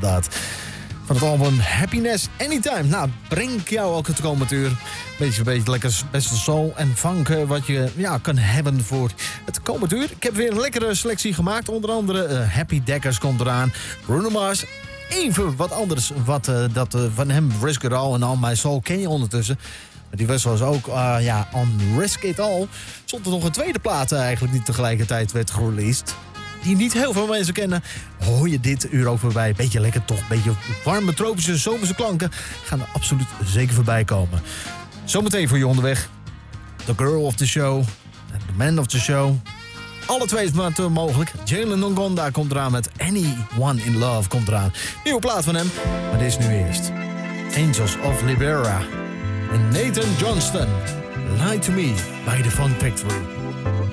inderdaad. Van het album Happiness Anytime. Nou, breng jou ook het komende uur. Beetje lekker beste soul en funk wat je kan hebben voor het komende uur. Ik heb weer een lekkere selectie gemaakt. Onder andere Happy Deckers komt eraan. Bruno Mars. Even wat anders van hem, Risk It All en All My Soul ken je ondertussen. Maar die was ook On Risk It All. Stond er nog een tweede plaat eigenlijk die tegelijkertijd werd gereleased. Die niet heel veel mensen kennen, hoor je dit uur ook voorbij. Beetje lekker toch, beetje warme, tropische, zomerse klanken gaan er absoluut zeker voorbij komen. Zometeen voor je onderweg, The Girl of the Show en The Man of the Show. Alle twee is maar mogelijk. Jalen Ngonda komt eraan met Anyone in Love komt eraan. Nieuwe plaat van hem, maar dit is nu eerst Angels of Libera en Nathan Johnston. Lie to Me bij The Funk Factory.